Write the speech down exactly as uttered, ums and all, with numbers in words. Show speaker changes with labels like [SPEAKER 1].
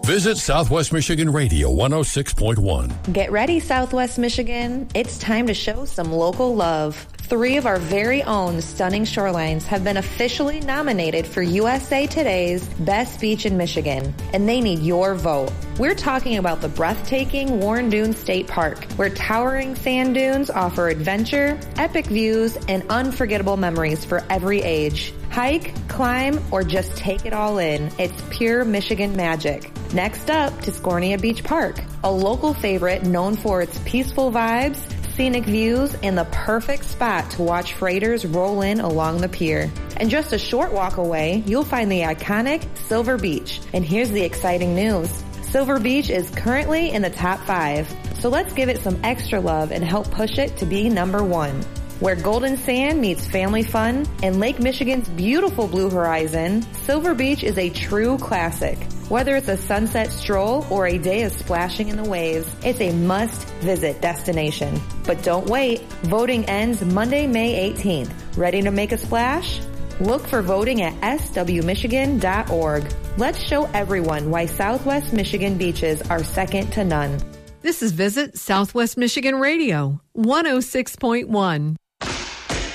[SPEAKER 1] Visit Southwest Michigan Radio one oh six point one.
[SPEAKER 2] Get ready, Southwest Michigan. It's time to show some local love. Three of our very own stunning shorelines have been officially nominated for U S A Today's Best Beach in Michigan, and they need your vote. We're talking about the breathtaking Warren Dunes State Park, where towering sand dunes offer adventure, epic views, and unforgettable memories for every age. Hike, climb, or just take it all in. It's pure Michigan magic. Next up, Tuscarnia Beach Park, a local favorite known for its peaceful vibes, scenic views, and the perfect spot to watch freighters roll in along the pier. And just a short walk away, you'll find the iconic Silver Beach. And here's the exciting news. Silver Beach is currently in the top five, so let's give it some extra love and help push it to be number one. Where golden sand meets family fun and Lake Michigan's beautiful blue horizon, Silver Beach is a true classic. Whether it's a sunset stroll or a day of splashing in the waves, it's a must-visit destination. But don't wait. Voting ends Monday, May eighteenth. Ready to make a splash? Look for voting at s w michigan dot org. Let's show everyone why Southwest Michigan beaches are second to none.
[SPEAKER 3] This is Visit Southwest Michigan Radio, one oh six point one.